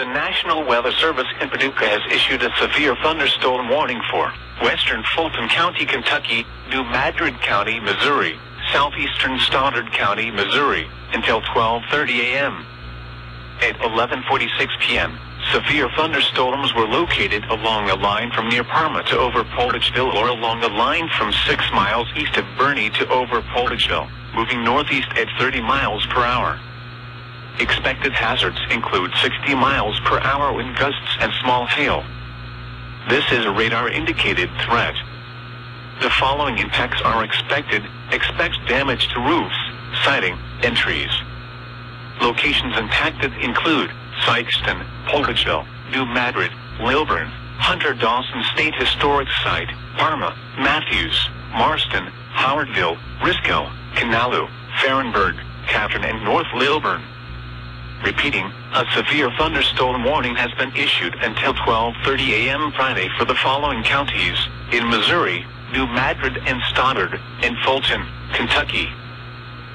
The National Weather Service in Paducah has issued a severe thunderstorm warning for western Fulton County, Kentucky, New Madrid County, Missouri, southeastern Stoddard County, Missouri, until 12:30 a.m. At 11:46 p.m., severe thunderstorms were located along a line from near Parma to over Poldachville, or along a line from 6 miles east of Bernie to over Poldachville, moving northeast at 30 miles per hour. Expected hazards include 60 miles per hour wind gusts and small hail. This is a radar-indicated threat. The following impacts are expected. Expect damage to roofs, siding, and trees. Locations impacted include Sikeston, Poldachville, New Madrid, Lilburn, Hunter Dawson State Historic Site, Parma, Matthews, Marston, Howardville, Risco, Kanalu, Farrenburg, Catherine, and North Lilburn. Repeating, a severe thunderstorm warning has been issued until 12:30 a.m. Friday for the following counties: in Missouri, New Madrid and Stoddard, and Fulton, Kentucky.